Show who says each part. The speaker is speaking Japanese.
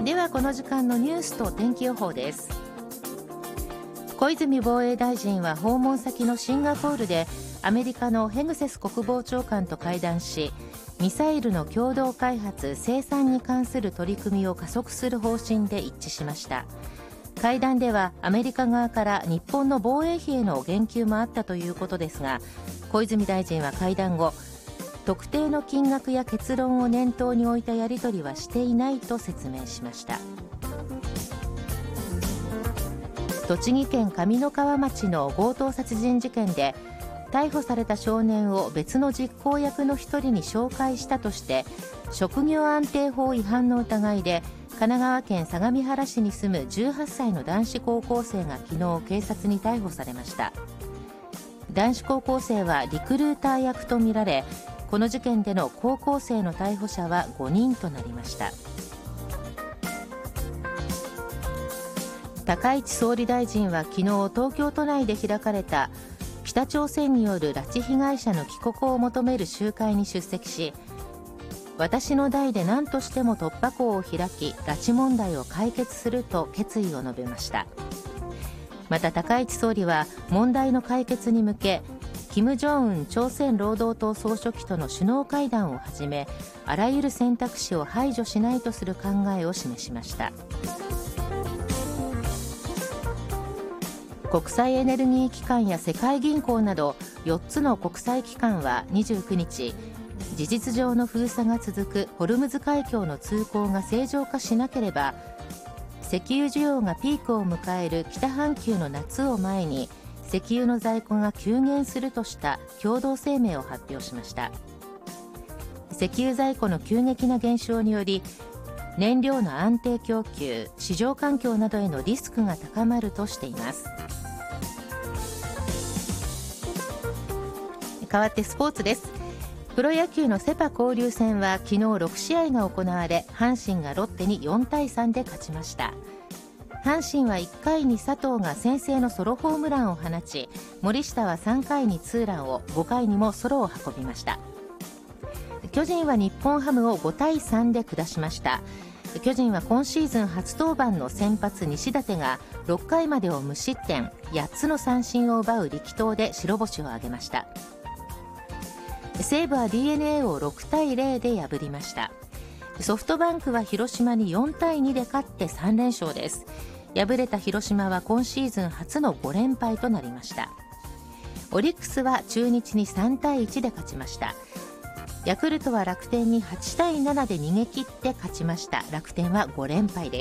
Speaker 1: ではこの時間のニュースと天気予報です。小泉防衛大臣は訪問先のシンガポールでアメリカのヘグセス国防長官と会談し、ミサイルの共同開発・生産に関する取り組みを加速する方針で一致しました。会談ではアメリカ側から日本の防衛費への言及もあったということですが、小泉大臣は会談後、特定の金額や結論を念頭に置いたやり取りはしていないと説明しました。栃木県上三川町の強盗殺人事件で逮捕された少年を別の実行役の一人に紹介したとして職業安定法違反の疑いで神奈川県相模原市に住む18歳の男子高校生が昨日警察に逮捕されました。男子高校生はリクルーター役とみられ、この事件での高校生の逮捕者は5人となりました。高市総理大臣は昨日東京都内で開かれた北朝鮮による拉致被害者の帰国を求める集会に出席し、私の代で何としても突破口を開き拉致問題を解決すると決意を述べました。また高市総理は問題の解決に向け金正恩朝鮮労働党総書記との首脳会談をはじめ、あらゆる選択肢を排除しないとする考えを示しました。国際エネルギー機関や世界銀行など4つの国際機関は29日、事実上の封鎖が続くホルムズ海峡の通行が正常化しなければ、石油需要がピークを迎える北半球の夏を前に石油の在庫が急減するとした共同声明を発表しました。石油在庫の急激な減少により燃料の安定供給、市場環境などへのリスクが高まるとしています。変わってスポーツです。プロ野球のセ・パ交流戦は昨日6試合が行われ、阪神がロッテに4対3で勝ちました。阪神は1回に佐藤が先制のソロホームランを放ち、森下は3回にツーランを、5回にもソロを運びました。巨人は日本ハムを5対3で下しました。巨人は今シーズン初登板の先発西舘が6回までを無失点、8つの三振を奪う力投で白星を挙げました。西武は DNA を6対0で破りました。ソフトバンクは広島に4対2で勝って3連勝です。敗れた広島は今シーズン初の5連敗となりました。オリックスは中日に3対1で勝ちました。ヤクルトは楽天に8対7で逃げ切って勝ちました。楽天は5連敗です。